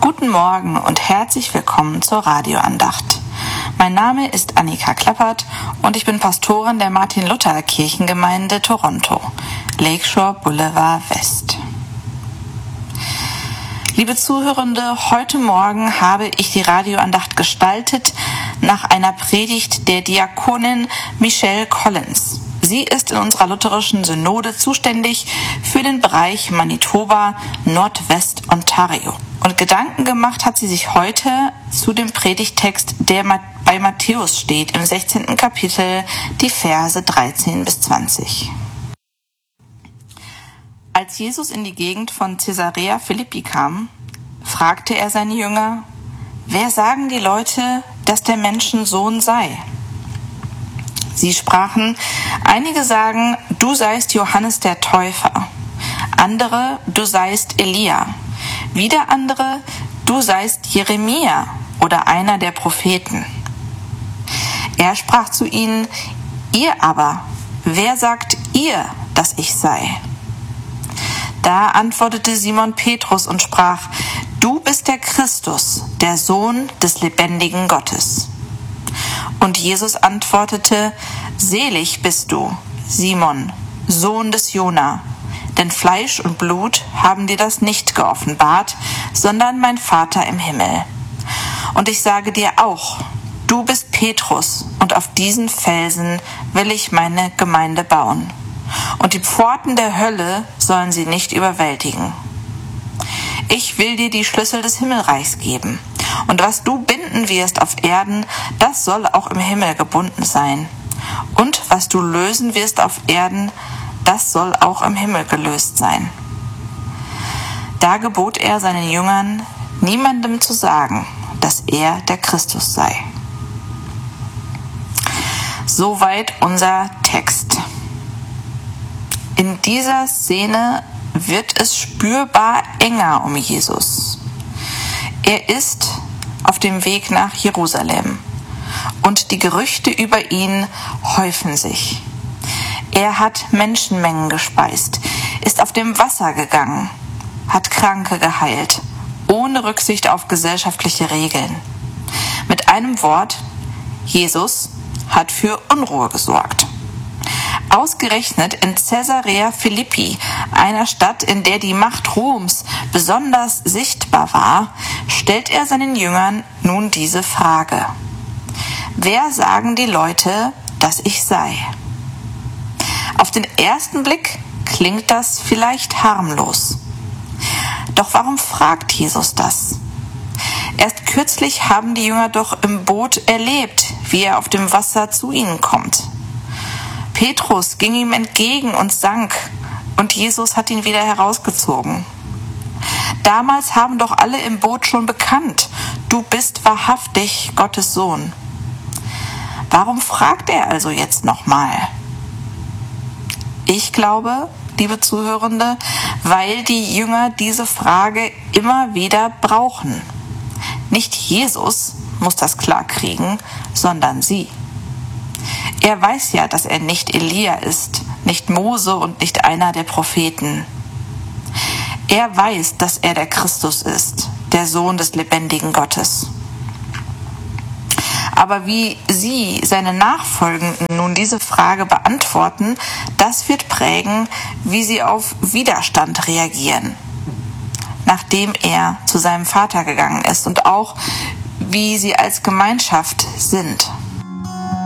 Guten Morgen und herzlich willkommen zur Radioandacht. Mein Name ist Annika Klappert und ich bin Pastorin der Martin-Luther-Kirchengemeinde Toronto, Lakeshore Boulevard West. Liebe Zuhörende, heute Morgen habe ich die Radioandacht gestaltet nach einer Predigt der Diakonin Michelle Collins. Sie ist in unserer lutherischen Synode zuständig für den Bereich Manitoba, Nordwest Ontario. Und Gedanken gemacht hat sie sich heute zu dem Predigttext, der bei Matthäus steht, im 16. Kapitel, die Verse 13 bis 20. Als Jesus in die Gegend von Caesarea Philippi kam, fragte er seine Jünger: Wer sagen die Leute, dass der Menschensohn sei? Sie sprachen: Einige sagen, du seist Johannes der Täufer, andere, du seist Elia, wieder andere, du seist Jeremia oder einer der Propheten. Er sprach zu ihnen: Ihr aber, wer sagt ihr, dass ich sei? Da antwortete Simon Petrus und sprach: Du bist der Christus, der Sohn des lebendigen Gottes. Und Jesus antwortete: Selig bist du, Simon, Sohn des Jona, denn Fleisch und Blut haben dir das nicht geoffenbart, sondern mein Vater im Himmel. Und ich sage dir auch, du bist Petrus, und auf diesen Felsen will ich meine Gemeinde bauen. Und die Pforten der Hölle sollen sie nicht überwältigen. Ich will dir die Schlüssel des Himmelreichs geben. Und was du binden wirst auf Erden, das soll auch im Himmel gebunden sein. Und was du lösen wirst auf Erden, das soll auch im Himmel gelöst sein. Da gebot er seinen Jüngern, niemandem zu sagen, dass er der Christus sei. Soweit unser Text. In dieser Szene wird es spürbar enger um Jesus. Er ist auf dem Weg nach Jerusalem und die Gerüchte über ihn häufen sich. Er hat Menschenmengen gespeist, ist auf dem Wasser gegangen, hat Kranke geheilt, ohne Rücksicht auf gesellschaftliche Regeln. Mit einem Wort: Jesus hat für Unruhe gesorgt. Ausgerechnet in Caesarea Philippi, einer Stadt, in der die Macht Roms besonders sichtbar war, stellt er seinen Jüngern nun diese Frage: Wer sagen die Leute, dass ich sei? Auf den ersten Blick klingt das vielleicht harmlos. Doch warum fragt Jesus das? Erst kürzlich haben die Jünger doch im Boot erlebt, wie er auf dem Wasser zu ihnen kommt. Petrus ging ihm entgegen und sank, und Jesus hat ihn wieder herausgezogen. Damals haben doch alle im Boot schon bekannt: Du bist wahrhaftig Gottes Sohn. Warum fragt er also jetzt nochmal? Ich glaube, liebe Zuhörende, weil die Jünger diese Frage immer wieder brauchen. Nicht Jesus muss das klarkriegen, sondern sie. Er weiß ja, dass er nicht Elia ist, nicht Mose und nicht einer der Propheten. Er weiß, dass er der Christus ist, der Sohn des lebendigen Gottes. Aber wie sie, seine Nachfolgenden, nun diese Frage beantworten, das wird prägen, wie sie auf Widerstand reagieren, nachdem er zu seinem Vater gegangen ist, und auch, wie sie als Gemeinschaft sind.